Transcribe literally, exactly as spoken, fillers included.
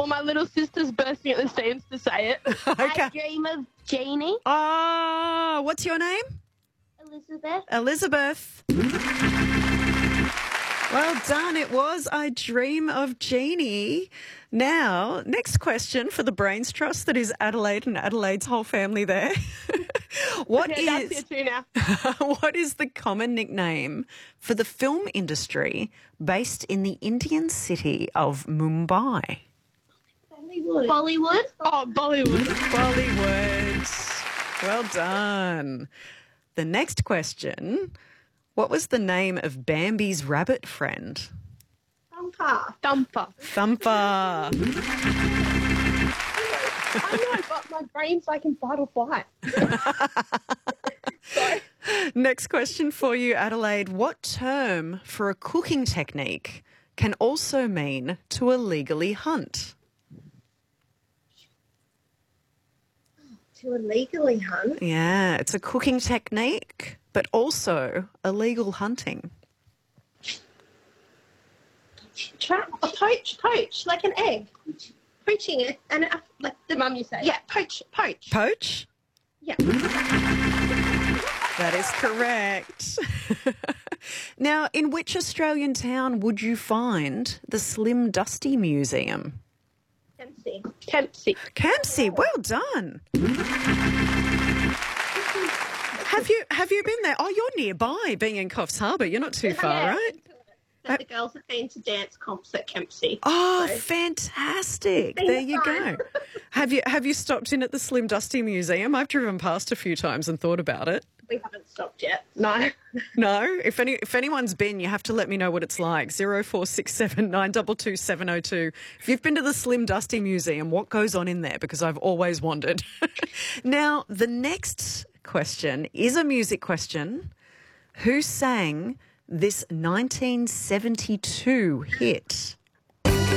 my little sister's bursting at the seams to say it. I Okay. dream of Jeannie. Oh, what's your name? Elizabeth. Elizabeth. Well done. It was I Dream of Jeannie. Now, next question for the Brains Trust that is Adelaide and Adelaide's whole family there. What Yeah, that's is here too now. what is the common nickname for the film industry based in the Indian city of Mumbai? Bollywood. Bollywood. Oh, Bollywood. Bollywood. Well done. The next question, what was the name of Bambi's rabbit friend? Thumper. Thumper. Thumper. I know, but my brain's like in fight or flight. Sorry. Next question for you, Adelaide. What term for a cooking technique can also mean to illegally hunt? To illegally hunt. Yeah, it's a cooking technique, but also illegal hunting. Trap. A poach. Poach. Like an egg. Poaching it. And it, like the Mum, you say. Yeah, poach. Poach. Poach? Yeah. That is correct. Now, in which Australian town would you find the Slim Dusty Museum? Fancy. Kempsey. Campsie, well done. Have you have you been there? Oh, you're nearby, being in Coffs Harbour. You're not too far, Yeah. right? But the girls have been to dance comps at Kempsey. Oh, So- fantastic! Been There you fun. go. Have you have you stopped in at the Slim Dusty Museum? I've driven past a few times and thought about it. We haven't stopped yet. No. No, if any if anyone's been, you have to let me know what it's like. Zero four six seven nine two two seven zero two. If you've been to the Slim Dusty Museum, what goes on in there? Because I've always wondered. Now, the next question is a music question. Who sang this nineteen seventy-two hit?